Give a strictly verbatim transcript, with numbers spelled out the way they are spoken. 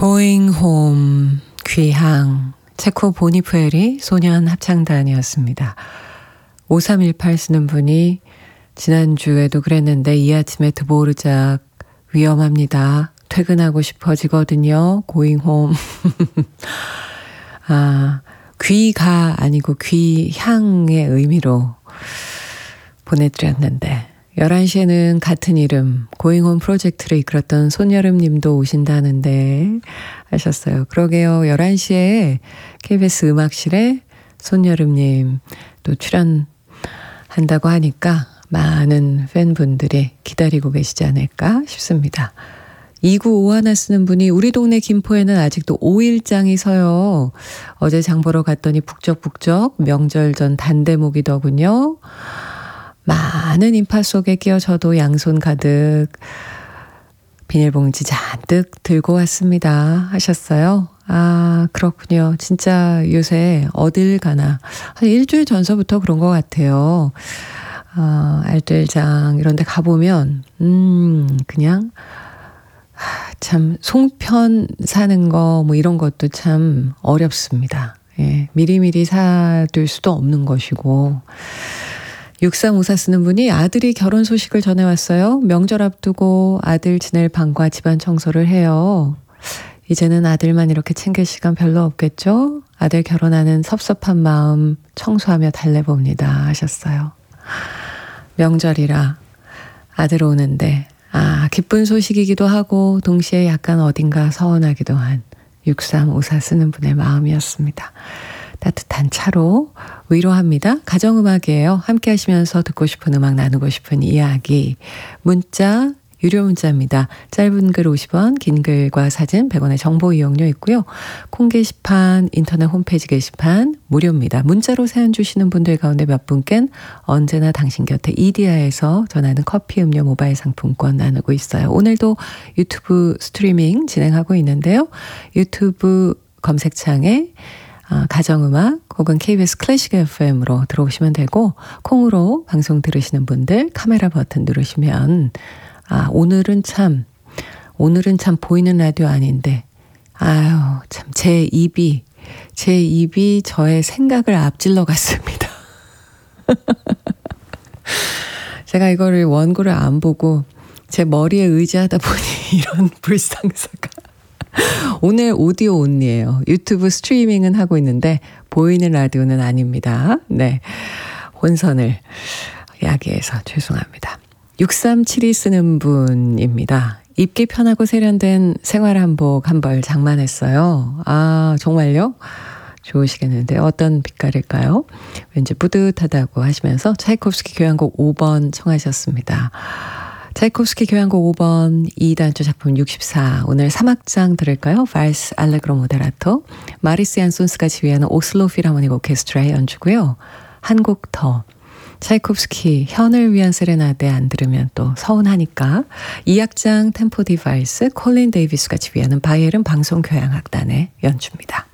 Going Home, 귀향, 체코 보니푸에리 소년 합창단이었습니다. 오삼일팔 쓰는 분이 지난주에도 그랬는데 이 아침에 드보르작 위험합니다. 퇴근하고 싶어지거든요. Going Home. 아, 귀가 아니고 귀향의 의미로 보내드렸는데 열한 시에는 같은 이름 Going Home 프로젝트를 이끌었던 손여름 님도 오신다는데 하셨어요. 그러게요. 열한 시에 케이비에스 음악실에 손여름 님 또 출연한다고 하니까 많은 팬분들이 기다리고 계시지 않을까 싶습니다. 이구오일 쓰는 분이 우리 동네 김포에는 아직도 오일장이 서요. 어제 장 보러 갔더니 북적북적 명절 전 단대목이더군요. 많은 인파 속에 끼어 저도 양손 가득 비닐봉지 잔뜩 들고 왔습니다 하셨어요. 아, 그렇군요. 진짜 요새 어딜 가나 한 일주일 전서부터 그런 것 같아요. 어, 알뜰장 이런 데 가보면 음 그냥 참 송편 사는 거 뭐 이런 것도 참 어렵습니다. 예, 미리미리 사둘 수도 없는 것이고. 육삼오사 쓰는 분이 아들이 결혼 소식을 전해왔어요. 명절 앞두고 아들 지낼 방과 집안 청소를 해요. 이제는 아들만 이렇게 챙길 시간 별로 없겠죠? 아들 결혼하는 섭섭한 마음 청소하며 달래봅니다 하셨어요. 명절이라 아들 오는데 아, 기쁜 소식이기도 하고 동시에 약간 어딘가 서운하기도 한 육삼오사 쓰는 분의 마음이었습니다. 따뜻한 차로 위로합니다. 가정음악이에요. 함께 하시면서 듣고 싶은 음악 나누고 싶은 이야기. 문자, 유료 문자입니다. 짧은 글 오십 원, 긴 글과 사진 백 원의 정보 이용료 있고요. 콩 게시판, 인터넷 홈페이지 게시판 무료입니다. 문자로 사연 주시는 분들 가운데 몇 분께는 언제나 당신 곁에 이디야에서 전하는 커피 음료 모바일 상품권 나누고 있어요. 오늘도 유튜브 스트리밍 진행하고 있는데요. 유튜브 검색창에 가정음악 혹은 케이비에스 클래식 에프엠으로 들어오시면 되고 콩으로 방송 들으시는 분들 카메라 버튼 누르시면 아 오늘은 참 오늘은 참 보이는 라디오 아닌데 아유 참 제 입이 제 입이 저의 생각을 앞질러 갔습니다. 제가 이거를 원고를 안 보고 제 머리에 의지하다 보니 이런 불상사가 오늘 오디오 온리예요. 유튜브 스트리밍은 하고 있는데 보이는 라디오는 아닙니다. 네, 혼선을 야기해서 죄송합니다. 육삼칠이 쓰는 분입니다. 입기 편하고 세련된 생활한복 한 벌 장만했어요. 아 정말요? 좋으시겠는데 어떤 빛깔일까요? 왠지 뿌듯하다고 하시면서 차이콥스키 교향곡 오 번 청하셨습니다. 차이콥스키 교향곡 오 번 이 단조 작품 육십사 오늘 삼 악장 들을까요? 발스 알레그로 모데라토 마리스 얀손스가 지휘하는 오슬로 필하모닉 오케스트라의 연주고요. 한 곡 더 차이콥스키 현을 위한 세레나데 안 들으면 또 서운하니까 이 악장 템포 디바이스 콜린 데이비스가 지휘하는 바이에른 방송교향악단의 연주입니다.